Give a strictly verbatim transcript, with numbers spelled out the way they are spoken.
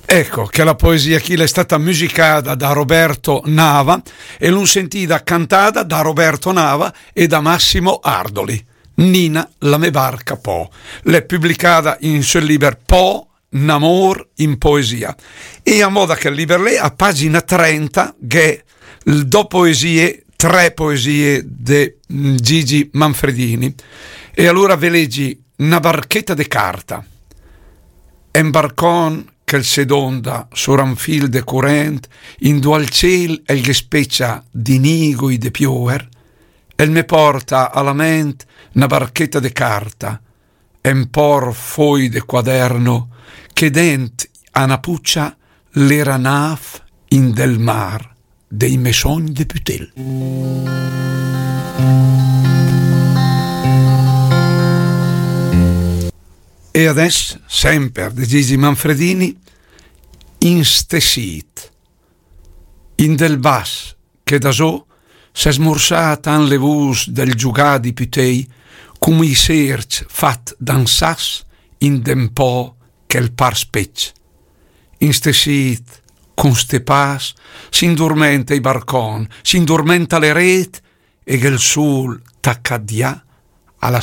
Ecco che la poesia chi è stata musicata da Roberto Nava e l'un sentita cantata da Roberto Nava e da Massimo Ardoli. Nina la me barca po. L'è pubblicata in sul liber Po Namor in poesia. E a moda che il liber lì a pagina trenta che do poesie, tre poesie di Gigi Manfredini. E allora ve leggi una barchetta de carta. En barcon che sedonda sur un fil de current in dual ciel el che speccia di nigoi de piover el me porta alla ment una barchetta de carta en por foi de quaderno che dent a una puccia l'era naf in del mar dei mesogni de putel. E adesso, sempre di Gigi Manfredini, in stesit, in del bas, che da so s'è smorsata an le vus del giugà di putei, come i serci fat dan sas in dem po che il par spec. In stesit, con ste pas, s'indormenta i barcon, s'indormenta le ret e che il sul t'accadia